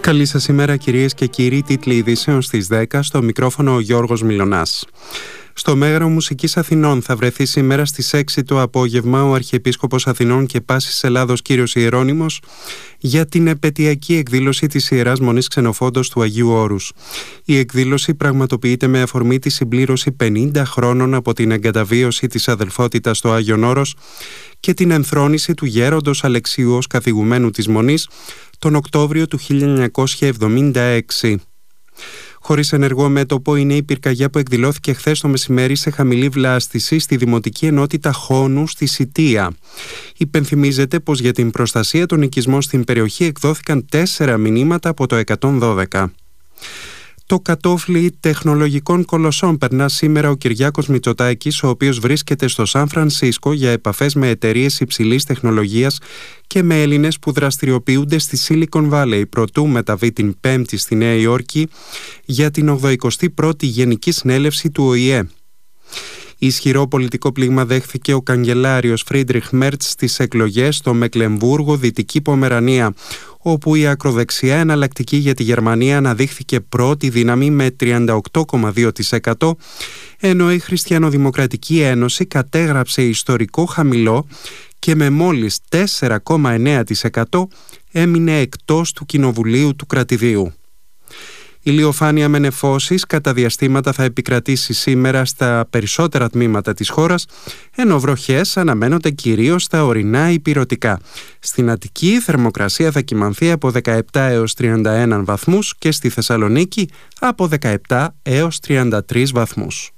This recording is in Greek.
Καλή σας ημέρα κυρίες και κύριοι, τίτλοι ειδήσεων στις 10, στο μικρόφωνο ο Γιώργος Μιλωνάς. Στο Μέγαρο Μουσικής Αθηνών θα βρεθεί σήμερα στις 6 το απόγευμα ο Αρχιεπίσκοπος Αθηνών και Πάσης Ελλάδος κύριος Ιερώνυμος για την επετειακή εκδήλωση της Ιεράς Μονής Ξενοφόντος του Αγίου Όρους. Η εκδήλωση πραγματοποιείται με αφορμή τη συμπλήρωση 50 χρόνων από την εγκαταβίωση της αδελφότητας στο Άγιον Όρος και την ενθρόνηση του γέροντος Αλεξίου ως καθηγουμένου της Μονής τον Οκτώβριο του 1976. Χωρίς ενεργό μέτωπο είναι η πυρκαγιά που εκδηλώθηκε χθες το μεσημέρι σε χαμηλή βλάστηση στη Δημοτική Ενότητα Χόνου στη Σιτία. Υπενθυμίζεται πως για την προστασία των οικισμών στην περιοχή εκδόθηκαν 4 μηνύματα από το 112. Το κατόφλι τεχνολογικών κολοσσών περνά σήμερα ο Κυριάκος Μητσοτάκης, ο οποίος βρίσκεται στο Σαν Φρανσίσκο για επαφές με εταιρείες υψηλής τεχνολογίας και με Έλληνες που δραστηριοποιούνται στη Silicon Valley, προτού μεταβεί την Πέμπτη στη Νέα Υόρκη για την 81η Γενική Συνέλευση του ΟΗΕ. Ισχυρό πολιτικό πλήγμα δέχθηκε ο καγκελάριος Φρίντριχ Μέρτς στις εκλογές στο Μεκλεμβούργο, Δυτική Πομερανία, όπου η ακροδεξιά εναλλακτική για τη Γερμανία αναδείχθηκε πρώτη δύναμη με 38,2%, ενώ η Χριστιανοδημοκρατική Ένωση κατέγραψε ιστορικό χαμηλό και με μόλις 4,9% έμεινε εκτός του Κοινοβουλίου του Κρατηδίου. Ηλιοφάνεια με νεφώσεις κατά διαστήματα θα επικρατήσει σήμερα στα περισσότερα τμήματα της χώρας, ενώ βροχές αναμένονται κυρίως στα ορεινά ηπειρωτικά. Στην Αττική η θερμοκρασία θα κυμανθεί από 17 έως 31 βαθμούς και στη Θεσσαλονίκη από 17 έως 33 βαθμούς.